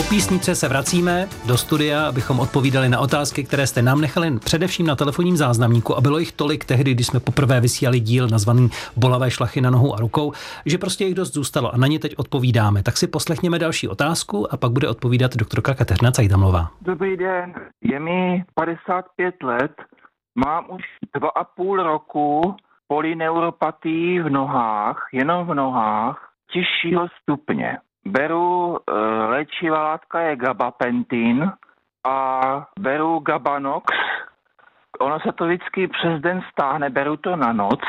písničce se vracíme do studia, abychom odpovídali na otázky, které jste nám nechali především na telefonním záznamníku, a bylo jich tolik tehdy, když jsme poprvé vysílali díl nazvaný Bolavé šlachy na nohou a rukou, že prostě jich dost zůstalo a na ně teď odpovídáme. Tak si poslechněme další otázku a pak bude odpovídat doktorka Kateřina Cajdamlová. Dobrý den, je mi 55 let, mám už 2,5 roku polyneuropatii v nohách, jenom v nohách, těžšího stupně. Beru léčivá látka je gabapentin a beru Gabanox. Ono se to vždycky přes den stáhne, beru to na noc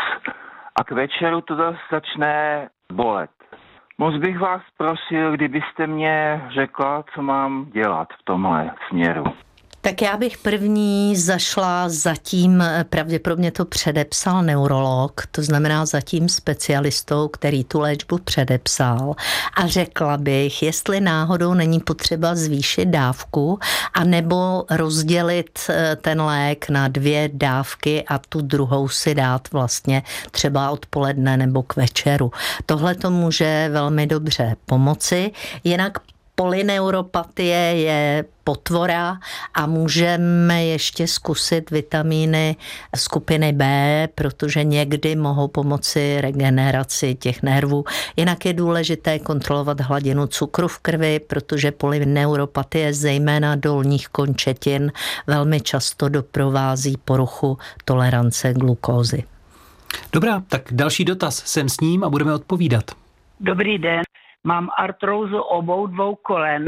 a k večeru to zase začne bolet. Moc bych vás prosil, kdybyste mě řekla, co mám dělat v tomhle směru. Tak já bych první zašla zatím, pravděpodobně to předepsal neurolog, to znamená zatím specialistou, který tu léčbu předepsal, a řekla bych, jestli náhodou není potřeba zvýšit dávku anebo rozdělit ten lék na 2 dávky a tu druhou si dát vlastně třeba odpoledne nebo k večeru. Tohle to může velmi dobře pomoci, jinak polyneuropatie je potvora a můžeme ještě zkusit vitamíny skupiny B, protože někdy mohou pomoci regeneraci těch nervů. Jinak je důležité kontrolovat hladinu cukru v krvi, protože polyneuropatie zejména dolních končetin velmi často doprovází poruchu tolerance glukózy. Dobrá, tak další dotaz, jsem s ním a budeme odpovídat. Dobrý den. Mám artrózu obou 2 kolen,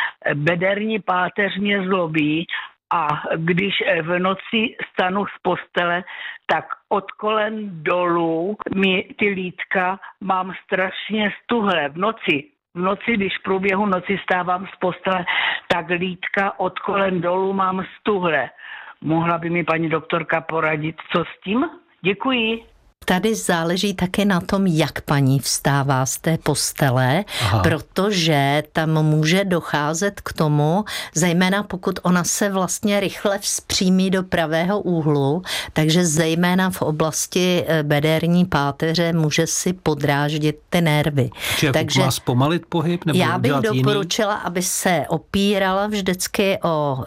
bederní páteř mě zlobí a když v noci stanu z postele, tak od kolen dolů mi ty lítka mám strašně stuhlé. V noci, když v průběhu noci stávám z postele, tak lítka od kolen dolů mám stuhlé. Mohla by mi paní doktorka poradit, co s tím? Děkuji. Tady záleží také na tom, jak paní vstává z té postele, protože tam může docházet k tomu, zejména pokud ona se vlastně rychle vzpřímí do pravého úhlu, takže zejména v oblasti bederní páteře může si podráždit ty nervy. Takže má zpomalit pohyb? Nebo já bych doporučila, aby se opírala vždycky o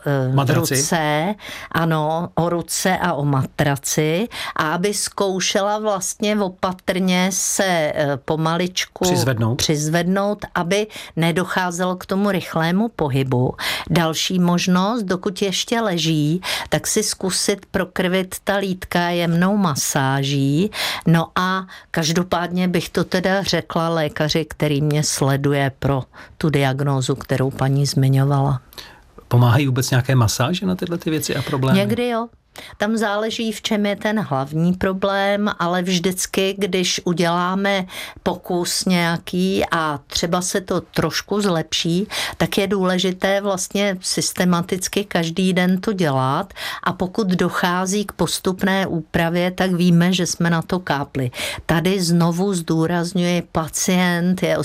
ruce, ano, o ruce a o matraci a aby zkoušela vlastně opatrně se pomaličku přizvednout, aby nedocházelo k tomu rychlému pohybu. Další možnost, dokud ještě leží, tak si zkusit prokrvit ta lítka jemnou masáží. No a každopádně bych to teda řekla lékaři, který mě sleduje pro tu diagnózu, kterou paní zmiňovala. Pomáhají vůbec nějaké masáže na tyhle ty věci a problémy? Někdy jo. Tam záleží, v čem je ten hlavní problém, ale vždycky, když uděláme pokus nějaký a třeba se to trošku zlepší, tak je důležité vlastně systematicky každý den to dělat a pokud dochází k postupné úpravě, tak víme, že jsme na to kápli. Tady znovu zdůrazňuji, pacient je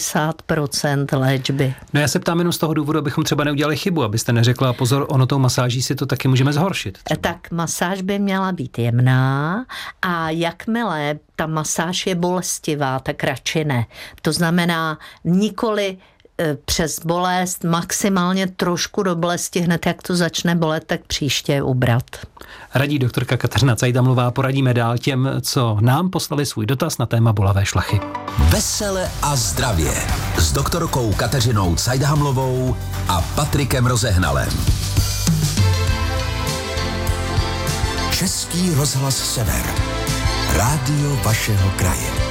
80% léčby. No já se ptám jenom z toho důvodu, abychom třeba neudělali chybu, abyste neřekla, pozor, ono tou masáží si to taky můžeme zhoršit. Tak masáž by měla být jemná a jakmile ta masáž je bolestivá, tak radši ne. To znamená nikoli přes bolest, maximálně trošku do bolesti, hned jak to začne bolet, tak příště ubrat. Radí doktorka Kateřina Cajdamlová, poradíme dál těm, co nám poslali svůj dotaz na téma bolavé šlachy. Vesele a zdravě s doktorkou Kateřinou Cajdamlovou a Patrikem Rozehnalem. Český rozhlas Sever. Rádio vašeho kraje.